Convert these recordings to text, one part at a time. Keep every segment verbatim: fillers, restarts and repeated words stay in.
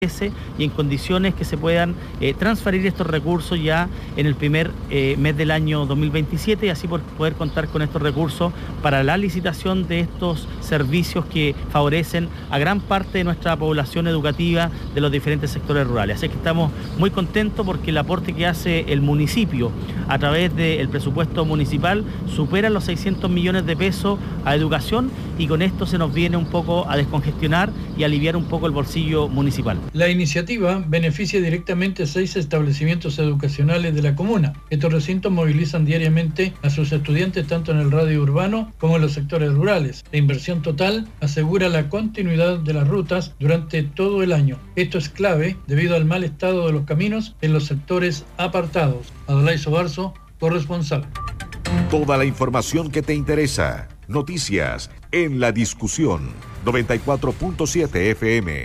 y en condiciones que se puedan eh, transferir estos recursos ya en el primer eh, mes del año dos mil veintisiete y así por poder contar con estos recursos para la licitación de estos servicios que favorecen a gran parte de nuestra población educativa de los diferentes sectores rurales. Así que estamos muy contentos porque el aporte que hace el municipio a través del presupuesto municipal supera los seiscientos millones de pesos a educación y con esto se nos viene un poco a descongestionar y aliviar un poco el bolsillo municipal. La iniciativa beneficia directamente a seis establecimientos educacionales de la comuna. Estos recintos movilizan diariamente a sus estudiantes tanto en el radio urbano como en los sectores rurales. La inversión total asegura la continuidad de las rutas durante todo el año. Esto es clave debido al mal estado de los caminos en los sectores apartados. Adolai Sobarzo, corresponsal. Toda la información que te interesa. Noticias en La Discusión. noventa y cuatro punto siete F M.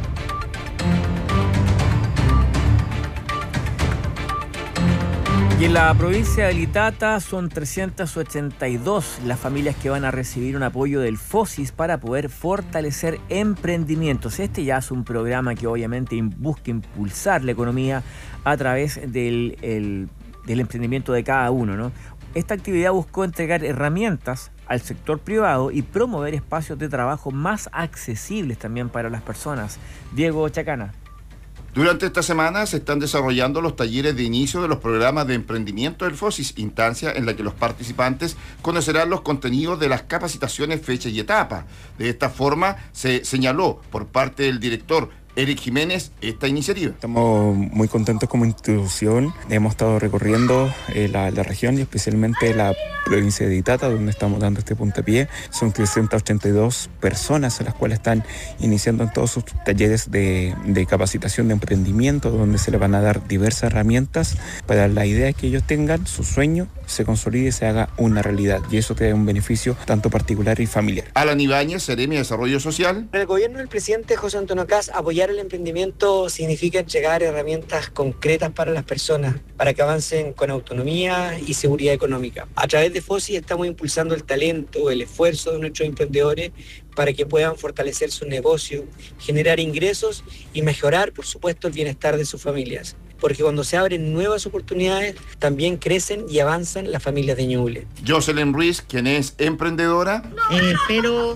Y en la provincia de Litata son trescientas ochenta y dos las familias que van a recibir un apoyo del FOSIS para poder fortalecer emprendimientos. Este ya es un programa que obviamente busca impulsar la economía a través del, el, del emprendimiento de cada uno, ¿no? Esta actividad buscó entregar herramientas al sector privado y promover espacios de trabajo más accesibles también para las personas. Diego Chacana. Durante esta semana se están desarrollando los talleres de inicio de los programas de emprendimiento del FOSIS, instancia en la que los participantes conocerán los contenidos de las capacitaciones, fecha y etapa. De esta forma se señaló por parte del director Eric Jiménez esta iniciativa. Estamos muy contentos como institución. Hemos estado recorriendo eh, la, la región y especialmente la provincia de Itata, donde estamos dando este puntapié. Son trescientas ochenta y dos personas a las cuales están iniciando en todos sus talleres de, de capacitación de emprendimiento, donde se les van a dar diversas herramientas para la idea que ellos tengan, su sueño se consolide y se haga una realidad. Y eso trae un beneficio tanto particular y familiar. Alan Ibáñez, Seremi de Desarrollo Social. El gobierno del presidente José Antonio Kast, apoyar el emprendimiento significa entregar herramientas concretas para las personas, para que avancen con autonomía y seguridad económica. A través de FOSIS estamos impulsando el talento, el esfuerzo de nuestros emprendedores para que puedan fortalecer su negocio, generar ingresos y mejorar, por supuesto, el bienestar de sus familias. Porque cuando se abren nuevas oportunidades, también crecen y avanzan las familias de Ñuble. Jocelyn Ruiz, quien es emprendedora. Eh, espero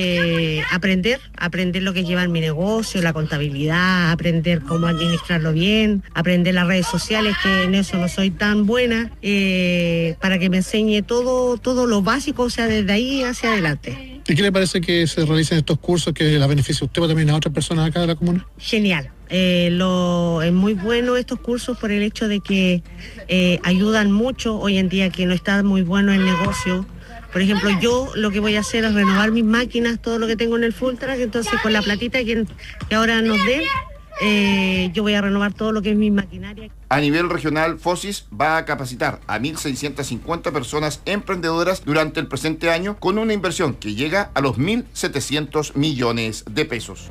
eh, aprender, aprender lo que lleva en mi negocio, la contabilidad, aprender cómo administrarlo bien, aprender las redes sociales, que en eso no soy tan buena, eh, para que me enseñe todo, todo lo básico, o sea, desde ahí hacia adelante. ¿Y qué le parece que se realicen estos cursos que la beneficia a usted o también a otras personas acá de la comuna? Genial. Eh, lo, es muy bueno estos cursos por el hecho de que eh, ayudan mucho hoy en día que no está muy bueno el negocio. Por ejemplo, yo lo que voy a hacer es renovar mis máquinas, todo lo que tengo en el Full Track, entonces con la platita que, que ahora nos den, eh, yo voy a renovar todo lo que es mi maquinaria. A nivel regional, FOSIS va a capacitar a mil seiscientas cincuenta personas emprendedoras durante el presente año con una inversión que llega a los mil setecientos millones de pesos.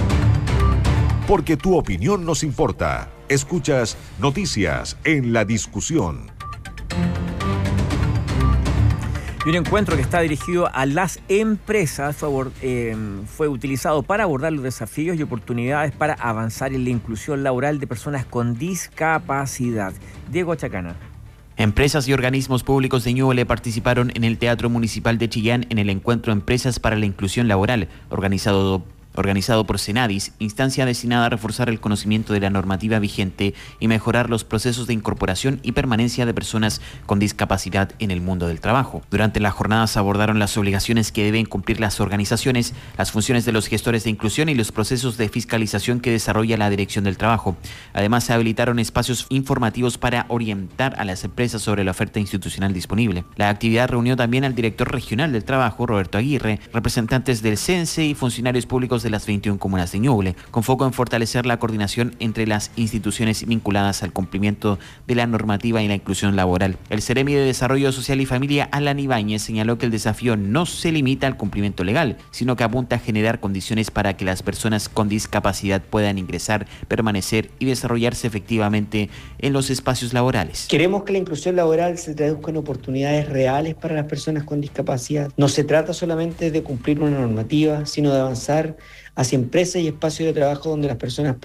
Porque tu opinión nos importa. Escuchas Noticias en La Discusión. Y un encuentro que está dirigido a las empresas fue, eh, fue utilizado para abordar los desafíos y oportunidades para avanzar en la inclusión laboral de personas con discapacidad. Diego Chacana. Empresas y organismos públicos de Ñuble participaron en el Teatro Municipal de Chillán en el encuentro Empresas para la Inclusión Laboral, organizado organizado por Senadis, instancia destinada a reforzar el conocimiento de la normativa vigente y mejorar los procesos de incorporación y permanencia de personas con discapacidad en el mundo del trabajo. Durante las jornadas se abordaron las obligaciones que deben cumplir las organizaciones, las funciones de los gestores de inclusión y los procesos de fiscalización que desarrolla la Dirección del Trabajo. Además, se habilitaron espacios informativos para orientar a las empresas sobre la oferta institucional disponible. La actividad reunió también al director regional del Trabajo, Roberto Aguirre, representantes del CENSE y funcionarios públicos de las veintiuna comunas de Ñuble, con foco en fortalecer la coordinación entre las instituciones vinculadas al cumplimiento de la normativa y la inclusión laboral. El Seremi de Desarrollo Social y Familia, Alan Ibáñez, señaló que el desafío no se limita al cumplimiento legal, sino que apunta a generar condiciones para que las personas con discapacidad puedan ingresar, permanecer y desarrollarse efectivamente en los espacios laborales. Queremos que la inclusión laboral se traduzca en oportunidades reales para las personas con discapacidad. No se trata solamente de cumplir una normativa, sino de avanzar hacia empresas y espacios de trabajo donde las personas